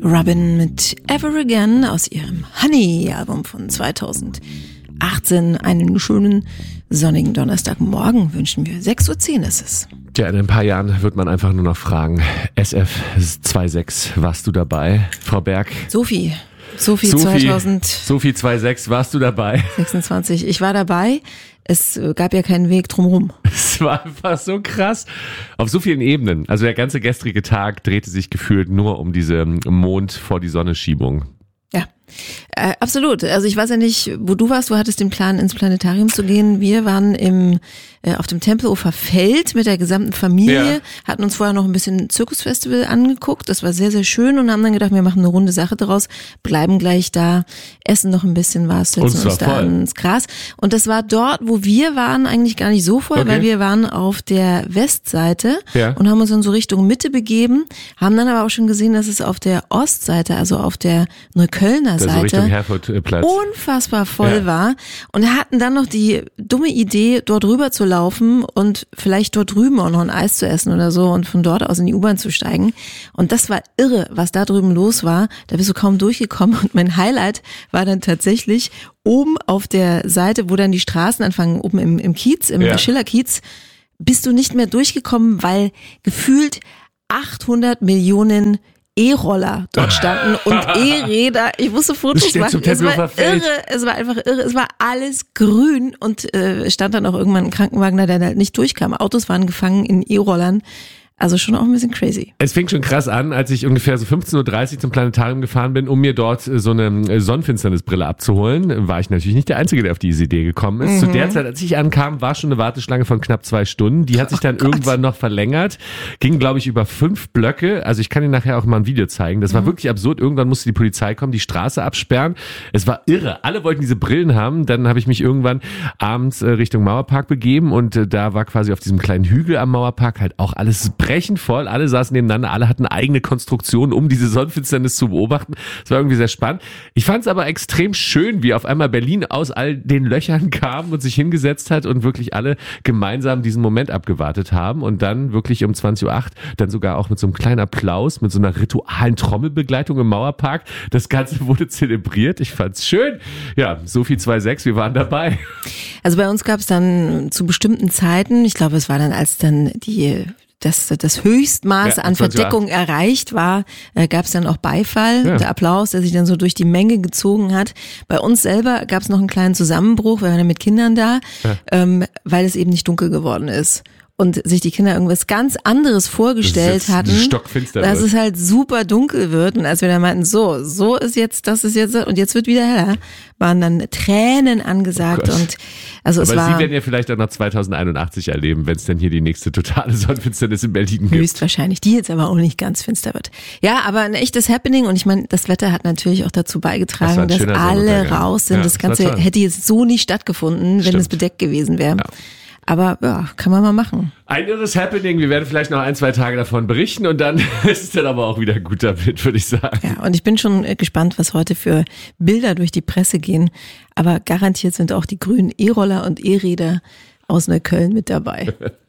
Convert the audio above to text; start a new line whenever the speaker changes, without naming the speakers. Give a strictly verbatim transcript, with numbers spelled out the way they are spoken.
Robin mit Ever Again aus ihrem Honey-Album von zweitausendachtzehn. Einen schönen sonnigen Donnerstagmorgen wünschen wir. sechs Uhr zehn ist es.
Ja, in ein paar Jahren wird man einfach nur noch fragen, S F sechsundzwanzig, warst du dabei? Frau Berg?
Sophie. Sophie,
Sophie
zweitausend.
Sophie sechsundzwanzig, warst du dabei?
sechsundzwanzig. Ich war dabei. Es gab ja keinen Weg drumherum.
Es war einfach so krass. Auf so vielen Ebenen. Also der ganze gestrige Tag drehte sich gefühlt nur um diese Mond vor die Sonne Schiebung.
Ja, äh, absolut. Also ich weiß ja nicht, wo du warst. Du hattest den Plan, ins Planetarium zu gehen. Wir waren im äh, auf dem Tempelhofer Feld mit der gesamten Familie, ja. Hatten uns vorher noch ein bisschen Zirkusfestival angeguckt. Das war sehr, sehr schön und haben dann gedacht, wir machen eine runde Sache draus, bleiben gleich da, essen noch ein bisschen was, setzen uns da ins Gras. Und das war dort, wo wir waren, eigentlich gar nicht so voll, okay. Weil wir waren auf der Westseite, ja. Und haben uns dann so Richtung Mitte begeben, haben dann aber auch schon gesehen, dass es auf der Ostseite, also auf der Neuköllner Seite,
so Richtung Herfordplatz,
unfassbar voll ja. war und hatten dann noch die dumme Idee, dort rüber zu laufen und vielleicht dort drüben auch noch ein Eis zu essen oder so und von dort aus in die U-Bahn zu steigen. Und das war irre, was da drüben los war. Da bist du kaum durchgekommen und mein Highlight war dann tatsächlich oben auf der Seite, wo dann die Straßen anfangen, oben im, im Kiez, im ja. Schillerkiez, bist du nicht mehr durchgekommen, weil gefühlt achthundert Millionen E-Roller dort standen und E-Räder. Ich musste Fotos machen. Es war irre. Es war einfach irre. Es war alles grün und äh, stand dann auch irgendwann ein Krankenwagen da, der halt nicht durchkam. Autos waren gefangen in E-Rollern. Also schon auch ein bisschen crazy.
Es fing schon krass an, als ich ungefähr so fünfzehn Uhr dreißig zum Planetarium gefahren bin, um mir dort so eine Sonnenfinsternisbrille abzuholen. War ich natürlich nicht der Einzige, der auf diese Idee gekommen ist. Mhm. Zu der Zeit, als ich ankam, war schon eine Warteschlange von knapp zwei Stunden. Die hat sich dann oh irgendwann noch verlängert. Ging, glaube ich, über fünf Blöcke. Also ich kann Ihnen nachher auch mal ein Video zeigen. Das war mhm. wirklich absurd. Irgendwann musste die Polizei kommen, die Straße absperren. Es war irre. Alle wollten diese Brillen haben. Dann habe ich mich irgendwann abends Richtung Mauerpark begeben und da war quasi auf diesem kleinen Hügel am Mauerpark halt auch alles brechend voll, alle saßen nebeneinander, alle hatten eigene Konstruktionen, um diese Sonnenfinsternis zu beobachten. Es war irgendwie sehr spannend. Ich fand es aber extrem schön, wie auf einmal Berlin aus all den Löchern kam und sich hingesetzt hat und wirklich alle gemeinsam diesen Moment abgewartet haben und dann wirklich um zwanzig Uhr acht, dann sogar auch mit so einem kleinen Applaus, mit so einer ritualen Trommelbegleitung im Mauerpark. Das Ganze wurde zelebriert. Ich fand's schön. Ja, Sophie sechsundzwanzig, wir waren dabei.
Also bei uns gab es dann zu bestimmten Zeiten, ich glaube, es war dann, als dann die das, das Höchstmaß ja, an Verdeckung erreicht war, äh, gab es dann auch Beifall, ja. Der Applaus, der sich dann so durch die Menge gezogen hat. Bei uns selber gab es noch einen kleinen Zusammenbruch, wir waren ja mit Kindern da, ja. ähm, weil es eben nicht dunkel geworden ist. Und sich die Kinder irgendwas ganz anderes vorgestellt das hatten,
stockfinster
dass
wird.
Es halt super dunkel wird. Und als wir dann meinten, so, so ist jetzt, das ist jetzt, und jetzt wird wieder heller, waren dann Tränen angesagt. Oh und also es
Aber
war.
Sie werden ja vielleicht auch noch zweitausendeinundachtzig erleben, wenn es denn hier die nächste totale Sonnenfinsternis in Berlin gibt.
Höchstwahrscheinlich, die jetzt aber auch nicht ganz finster wird. Ja, aber ein echtes Happening und ich meine, das Wetter hat natürlich auch dazu beigetragen, das dass alle raus sind. Ja, das Ganze hätte jetzt so nicht stattgefunden, wenn Stimmt. es bedeckt gewesen wäre. Ja. Aber ja, kann man mal machen.
Ein irres Happening. Wir werden vielleicht noch ein, zwei Tage davon berichten und dann ist es dann aber auch wieder gut damit, würde ich sagen.
Ja, und ich bin schon gespannt, was heute für Bilder durch die Presse gehen. Aber garantiert sind auch die grünen E-Roller und E-Räder aus Neukölln mit dabei.